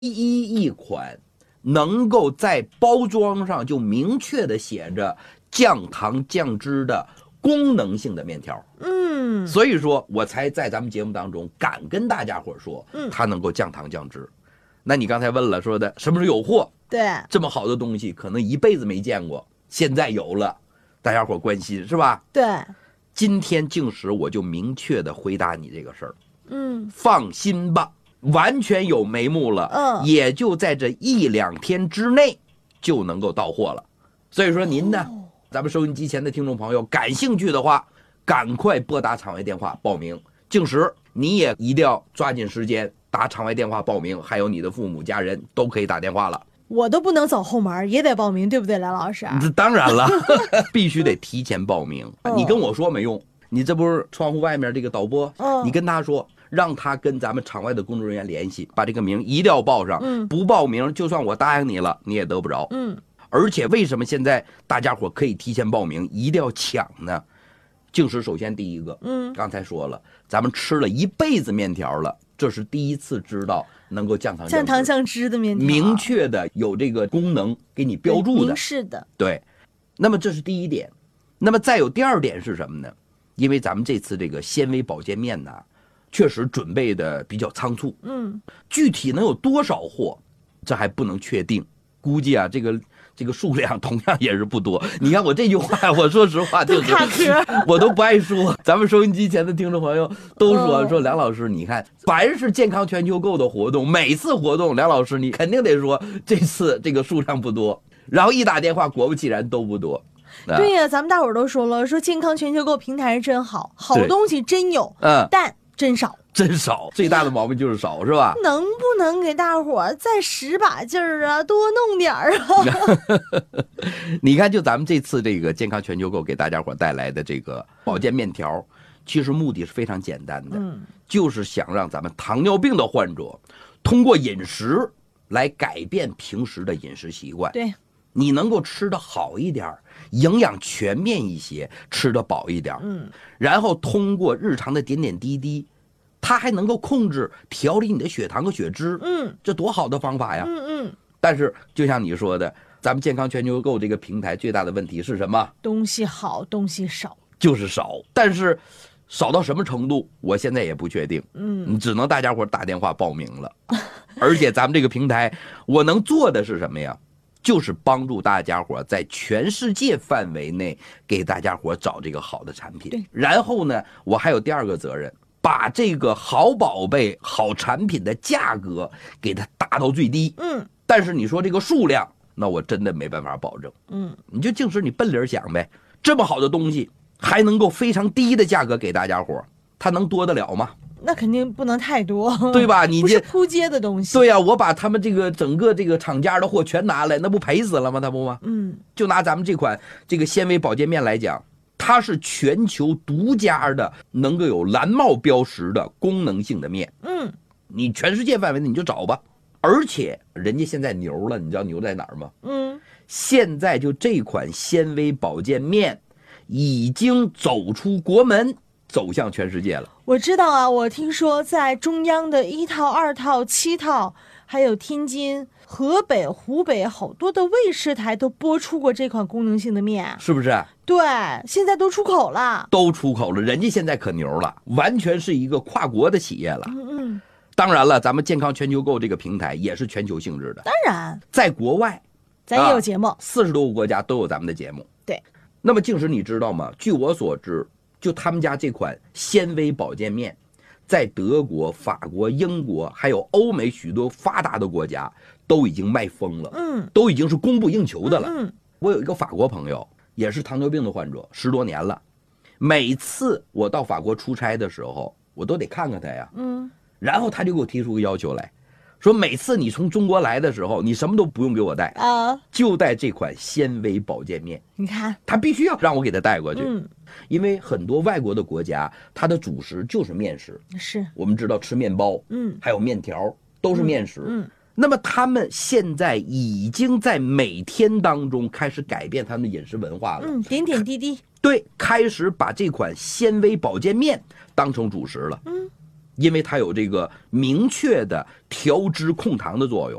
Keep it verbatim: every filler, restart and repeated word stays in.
一一款能够在包装上就明确的写着降糖降脂的功能性的面条。 嗯， 所以说我才在咱们节目当中敢跟大家伙说，它能够降糖降脂。那你刚才问了说的什么时候有货？ 对， 这么好的东西可能一辈子没见过，现在有了，大家伙关心是吧？ 对， 今天净时我就明确的回答你这个事儿。 嗯， 放心吧，完全有眉目了， 嗯， 也就在这一两天之内就能够到货了。所以说您呢，哦、咱们收音机前的听众朋友感兴趣的话，赶快拨打场外电话报名。净时你也一定要抓紧时间打场外电话报名，还有你的父母家人都可以打电话了。 我都不能走后门，也得报名，对不对，梁老师？ 当然了，必须得提前报名。哦、你跟我说没用，你这不是窗户外面这个导播，哦、你跟他说，让他跟咱们场外的工作人员联系，把这个名一定要报上。嗯，不报名，就算我答应你了，你也得不着。 嗯， 而且为什么现在大家伙可以提前报名，一定要抢呢？净时首先第一个，嗯，刚才说了，咱们吃了一辈子面条了，这是第一次知道能够降糖降糖降脂的面条， 明确的有这个功能给你标注的， 明示的。 对，那么这是第一点。那么再有第二点是什么呢？因为咱们这次这个纤维保健面呢，确实准备的比较仓促， 嗯， 具体能有多少货，这还不能确定。估计啊，这个这个数量同样也是不多。你看我这句话，我说实话就是我都不爱说。咱们收音机前的听众朋友都说、哦、说梁老师，你看，凡是健康全球购的活动，每次活动，梁老师你肯定得说这次这个数量不多。然后一打电话，果不其然都不多。 对呀、啊，咱们大伙儿都说了，说健康全球购平台是真好，好东西真有， 嗯， 但真少。 真少，最大的毛病就是少，是吧？ 能不能给大伙儿再使把劲儿啊，多弄点儿啊？ 你看，就咱们这次这个健康全球购给大家伙带来的这个保健面条，其实目的是非常简单的， 嗯， 就是想让咱们糖尿病的患者通过饮食来改变平时的饮食习惯。 对， 你能够吃得好一点，营养全面一些，吃得饱一点， 嗯， 然后通过日常的点点滴滴。它还能够控制调理你的血糖和血脂， 嗯， 这多好的方法呀！ 嗯嗯。 但是就像你说的，咱们健康全球购这个平台最大的问题是什么？ 东西好，东西少， 就是少。但是少到什么程度，我现在也不确定。 嗯， 只能大家伙打电话报名了。而且咱们这个平台，我能做的是什么呀？就是帮助大家伙在全世界范围内给大家伙找这个好的产品。 对。 然后呢，我还有第二个责任。把这个好宝贝、好产品的价格给它打到最低， 嗯， 但是你说这个数量，那我真的没办法保证， 嗯， 你就净是你奔理想呗，这么好的东西还能够非常低的价格给大家伙，它能多得了吗？ 那肯定不能太多， 对吧？你不是扑街的东西。 对呀、啊，我把他们这个整个这个厂家的货全拿来，那不赔死了吗？他不吗？ 嗯， 就拿咱们这款这个纤维保健面来讲。它是全球独家的，能够有蓝帽标识的功能性的面。 嗯， 你全世界范围内你就找吧。而且人家现在牛了，你知道牛在哪儿吗？ 嗯， 现在就这款纤维保健面已经走出国门，走向全世界了。 我知道啊，我听说在中央的一套、二套、七套，还有天津、河北、湖北好多的卫视台都播出过这款功能性的面， 是不是？ 对，现在都出口了， 都出口了，人家现在可牛了，完全是一个跨国的企业了。 嗯嗯。 当然了，咱们健康全球购这个平台也是全球性质的。 当然， 在国外， 咱也有节目， 四十多个国家都有咱们的节目。 对。 那么净时你知道吗？据我所知，就他们家这款纤维保健面，在德国、法国、英国还有欧美许多发达的国家都已经卖疯了， 嗯， 都已经是供不应求的了。 嗯，嗯我有一个法国朋友，也是糖尿病的患者，十多年了。每次我到法国出差的时候，我都得看看他呀。 嗯， 然后他就给我提出个要求来，说每次你从中国来的时候，你什么都不用给我带啊， 就带这款纤维保健面。 你看， 他必须要让我给他带过去。 嗯， 因为很多外国的国家，它的主食就是面食。 是， 我们知道吃面包， 嗯， 还有面条都是面食。 嗯。嗯那么他们现在已经在每天当中开始改变他们的饮食文化了， 嗯，点点滴滴， 对，开始把这款纤维保健面当成主食了。 嗯， 因为它有这个明确的调脂控糖的作用。